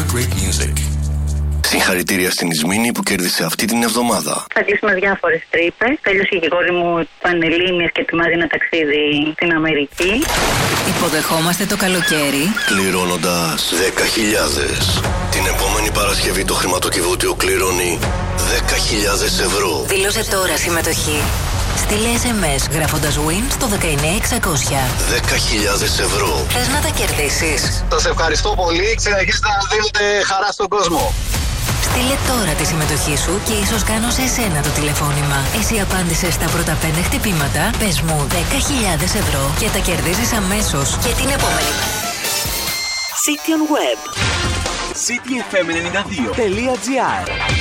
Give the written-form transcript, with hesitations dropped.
great music. Συγχαρητήρια στην Ισμήνη που κέρδισε αυτή την εβδομάδα. Θα κλείσουμε διάφορες τρύπες. Τέλειωσε η κόρη μου Πανελλήνιες και ετοιμάζει ένα ταξίδι στην Αμερική. Υποδεχόμαστε το καλοκαίρι Κληρώνοντας 10.000. Την επόμενη Παρασκευή το χρηματοκιβώτιο κληρώνει 10.000 ευρώ. Δήλωσε τώρα συμμετοχή. Στείλε SMS γράφοντας WIN στο 19600. 10.000 ευρώ. Θες να τα κερδίσεις? Σας ευχαριστώ πολύ. Συνεχίστε να δίνετε χαρά στον κόσμο. Στείλε τώρα τη συμμετοχή σου και ίσως κάνω σε εσένα το τηλεφώνημα. Εσύ απάντησες στα πρώτα 5 χτυπήματα. Πες μου 10.000 ευρώ και τα κερδίζεις αμέσως. Και την επόμενη. City on Web. cityfm92.gr